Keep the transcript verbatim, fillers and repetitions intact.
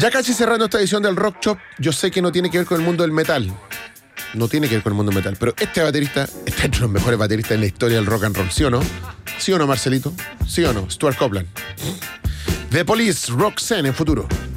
Ya casi cerrando esta edición del Rock Shop, yo sé que no tiene que ver con el mundo del metal. No tiene que ver con el mundo del metal, pero este baterista está entre los mejores bateristas en la historia del rock and roll, ¿sí o no? ¿Sí o no, Marcelito? ¿Sí o no? Stuart Copeland. The Police, Roxanne en futuro.